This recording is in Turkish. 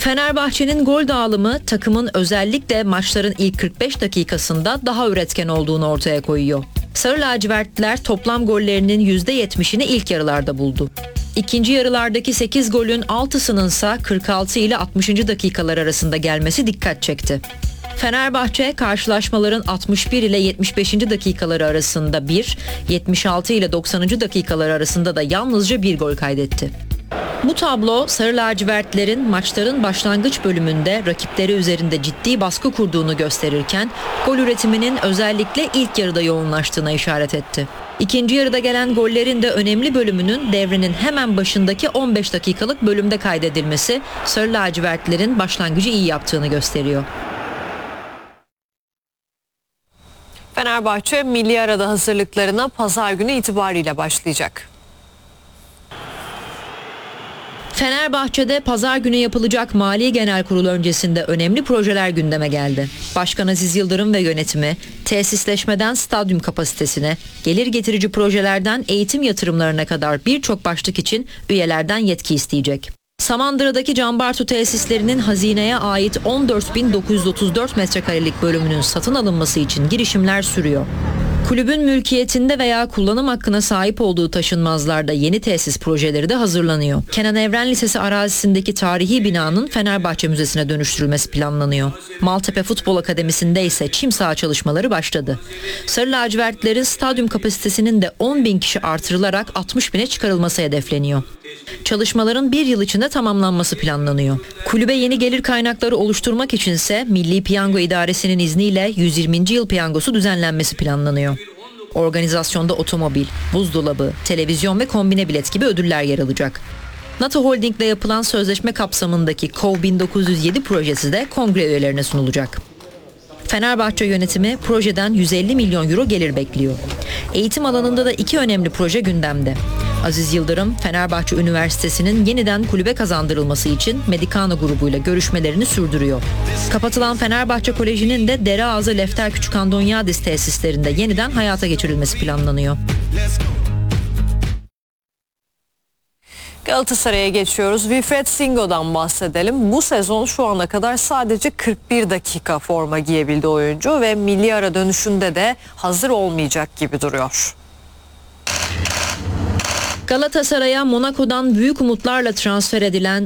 Fenerbahçe'nin gol dağılımı takımın özellikle maçların ilk 45 dakikasında daha üretken olduğunu ortaya koyuyor. Sarı lacivertliler toplam gollerinin %70'ini ilk yarılarda buldu. İkinci yarılardaki 8 golün 6'sının ise 46 ile 60. dakikalar arasında gelmesi dikkat çekti. Fenerbahçe karşılaşmaların 61 ile 75. dakikaları arasında 1, 76 ile 90. dakikalar arasında da yalnızca 1 gol kaydetti. Bu tablo Sarı lacivertlerin maçların başlangıç bölümünde rakipleri üzerinde ciddi baskı kurduğunu gösterirken gol üretiminin özellikle ilk yarıda yoğunlaştığına işaret etti. İkinci yarıda gelen gollerin de önemli bölümünün devrenin hemen başındaki 15 dakikalık bölümde kaydedilmesi Sarı lacivertlerin başlangıcı iyi yaptığını gösteriyor. Fenerbahçe milli arada hazırlıklarına pazar günü itibariyle başlayacak. Fenerbahçe'de pazar günü yapılacak Mali Genel Kurul öncesinde önemli projeler gündeme geldi. Başkan Aziz Yıldırım ve yönetimi tesisleşmeden stadyum kapasitesine, gelir getirici projelerden eğitim yatırımlarına kadar birçok başlık için üyelerden yetki isteyecek. Samandıra'daki Canbartu tesislerinin hazineye ait 14.934 metrekarelik bölümünün satın alınması için girişimler sürüyor. Kulübün mülkiyetinde veya kullanım hakkına sahip olduğu taşınmazlarda yeni tesis projeleri de hazırlanıyor. Kenan Evren Lisesi arazisindeki tarihi binanın Fenerbahçe Müzesi'ne dönüştürülmesi planlanıyor. Maltepe Futbol Akademisi'nde ise çim saha çalışmaları başladı. Sarı lacivertlerin stadyum kapasitesinin de 10.000 kişi artırılarak 60.000'e çıkarılması hedefleniyor. Çalışmaların bir yıl içinde tamamlanması planlanıyor. Kulübe yeni gelir kaynakları oluşturmak içinse Milli Piyango İdaresi'nin izniyle 120. yıl piyangosu düzenlenmesi planlanıyor. Organizasyonda otomobil, buzdolabı, televizyon ve kombine bilet gibi ödüller yer alacak. NATO Holding'le yapılan sözleşme kapsamındaki KOV 1907 projesi de kongre üyelerine sunulacak. Fenerbahçe yönetimi projeden 150 milyon euro gelir bekliyor. Eğitim alanında da iki önemli proje gündemde. Aziz Yıldırım, Fenerbahçe Üniversitesi'nin yeniden kulübe kazandırılması için Medicano grubuyla görüşmelerini sürdürüyor. Kapatılan Fenerbahçe Koleji'nin de Dereağızı Lefter Küçükandonyadis tesislerinde yeniden hayata geçirilmesi planlanıyor. Galatasaray'a geçiyoruz. Wilfried Singo'dan bahsedelim. Bu sezon şu ana kadar sadece 41 dakika forma giyebildi oyuncu ve milli ara dönüşünde de hazır olmayacak gibi duruyor. Galatasaray'a Monaco'dan büyük umutlarla transfer edilen